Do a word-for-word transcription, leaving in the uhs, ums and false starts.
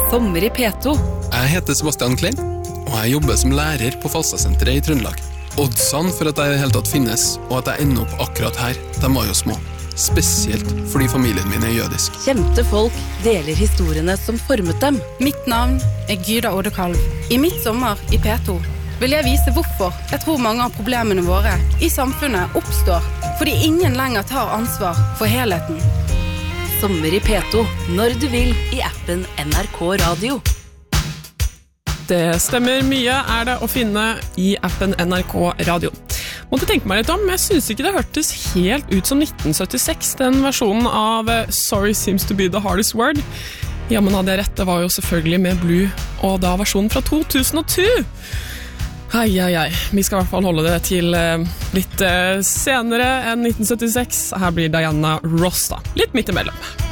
Sommer i P to. Jeg heter Sebastian Klein, og jeg jobber som lærer på Falstadsenteret i Trøndelag. Oddsene for at jeg i det hele tatt finnes, og at jeg ender opp akkurat her, de var jo små. Spesielt fordi familien min er jødisk. Kjente folk deler historiene som formet dem. Mitt navn er Gyda Oddekalv. I mitt sommer i P to vil jeg vise hvorfor jeg tror mange av problemene våre i samfunnet oppstår fordi ingen lenger tar ansvar for helheten. Sommer i P to, når du vil, i appen N R K Radio. Det stemmer, mye er det å finne i appen N R K Radio. Måtte tenke meg litt om, men jeg synes ikke det hørtes helt ut som nitten syttiseks, den versjonen av Sorry Seems to be the Hardest Word. Ja, men hadde jeg rett, det var jo selvfølgelig med Blue, og da versjonen fra to tusen og to. Hei, hei, hei. Vi skal i hvert fall holde det til uh, litt uh, senere enn nitten syttiseks. Her blir Diana Ross da. Litt midt imellom.